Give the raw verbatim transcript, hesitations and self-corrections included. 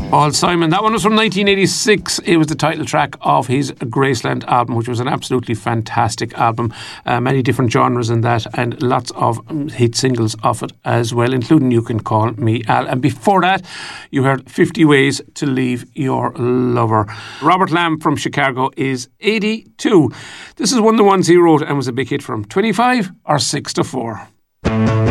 Paul Simon. That one was from nineteen eighty-six. It was the title track of his Graceland album, which was an absolutely fantastic album. Uh, many different genres in that, and lots of hit singles off it as well, including You Can Call Me Al. And before that, you heard fifty Ways to Leave Your Lover. Robert Lamb from Chicago is eighty-two. This is one of the ones he wrote and was a big hit from. twenty-five or six to four.